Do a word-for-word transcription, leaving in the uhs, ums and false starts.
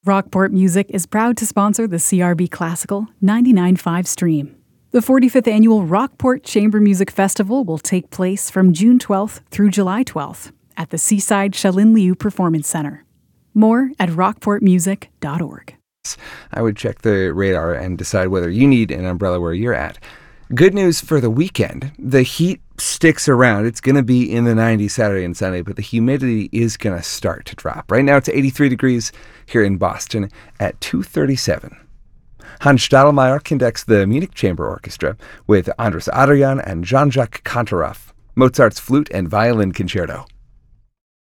Rockport Music is proud to sponsor the C R B Classical ninety-nine point five stream. The forty-fifth Annual Rockport Chamber Music Festival will take place from June twelfth through July twelfth at the Seaside Shalin Liu Performance Center. More at rockport music dot org. I would check the radar and decide whether you need an umbrella where you're at. Good news for the weekend. The heat sticks around. It's going to be in the nineties Saturday and Sunday, but the humidity is going to start to drop. Right now it's eighty-three degrees here in Boston at two thirty-seven. Hans Stadelmeier conducts the Munich Chamber Orchestra with Andras Adrian and Jean-Jacques Kantorov, Mozart's Flute and Violin Concerto.